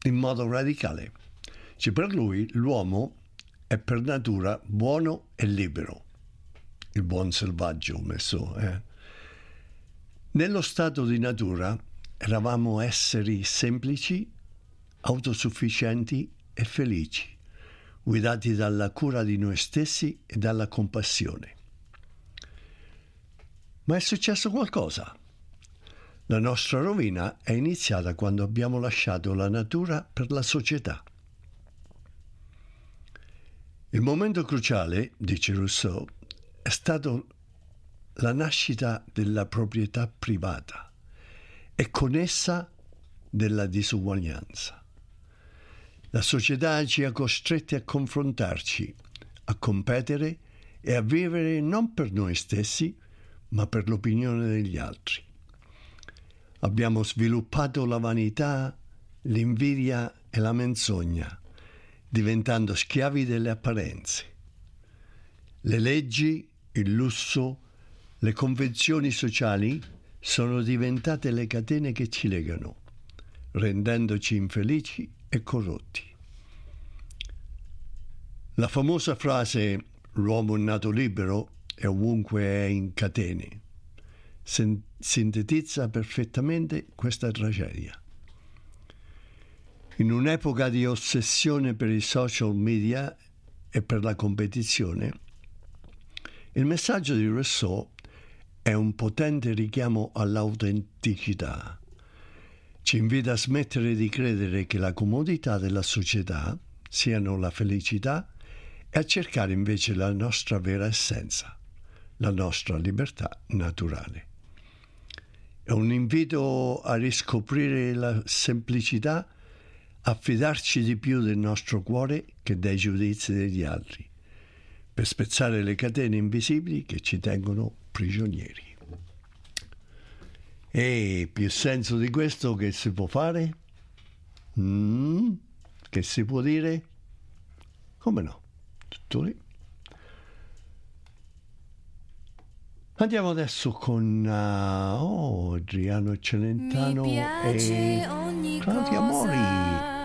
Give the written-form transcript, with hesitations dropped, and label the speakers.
Speaker 1: in modo radicale. Cioè, per lui l'uomo è per natura buono e libero, il buon selvaggio messo. Nello stato di natura eravamo esseri semplici, autosufficienti e felici, guidati dalla cura di noi stessi e dalla compassione. Ma è successo qualcosa. La nostra rovina è iniziata quando abbiamo lasciato la natura per la società. Il momento cruciale, dice Rousseau, è stato la nascita della proprietà privata e con essa della disuguaglianza. La società ci ha costretti a confrontarci, a competere e a vivere non per noi stessi, ma per l'opinione degli altri. Abbiamo sviluppato la vanità, l'invidia e la menzogna, diventando schiavi delle apparenze. Le leggi, il lusso, le convenzioni sociali sono diventate le catene che ci legano, rendendoci infelici e corrotti. La famosa frase «l'uomo è nato libero e ovunque è in catene» sintetizza perfettamente questa tragedia. In un'epoca di ossessione per i social media e per la competizione, il messaggio di Rousseau è un potente richiamo all'autenticità. Ci invita a smettere di credere che la comodità della società siano la felicità e a cercare invece la nostra vera essenza, la nostra libertà naturale. È un invito a riscoprire la semplicità, a fidarci di più del nostro cuore che dei giudizi degli altri, per spezzare le catene invisibili che ci tengono prigionieri. E più senso di questo che si può fare? Che si può dire? Come no? Tutto lì. Andiamo adesso con Adriano Celentano
Speaker 2: Mi piace
Speaker 1: e
Speaker 2: ogni
Speaker 1: Claudia
Speaker 2: cosa
Speaker 1: Mori.